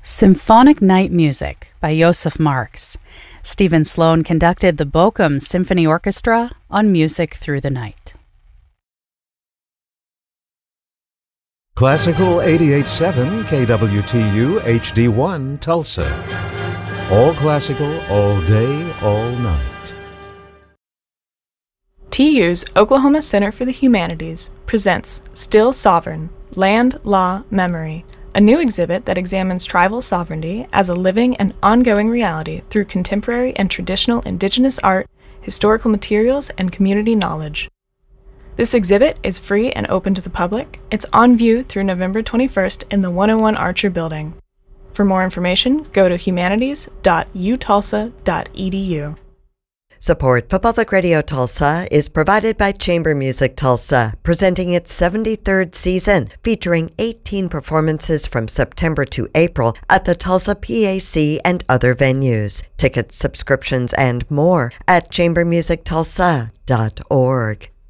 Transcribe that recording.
Symphonic Night Music by Joseph Marx. Stephen Sloan conducted the Bochum Symphony Orchestra on Music Through the Night. Classical 88.7 KWTU HD1 Tulsa. All classical, all day, all night. TU's Oklahoma Center for the Humanities presents Still Sovereign, Land, Law, Memory, a new exhibit that examines tribal sovereignty as a living and ongoing reality through contemporary and traditional indigenous art, historical materials, and community knowledge. This exhibit is free and open to the public. It's on view through November 21st in the 101 Archer Building. For more information, go to humanities.utulsa.edu. Support for Public Radio Tulsa is provided by Chamber Music Tulsa, presenting its 73rd season, featuring 18 performances from September to April at the Tulsa PAC and other venues. Tickets, subscriptions, and more at chambermusictulsa.org.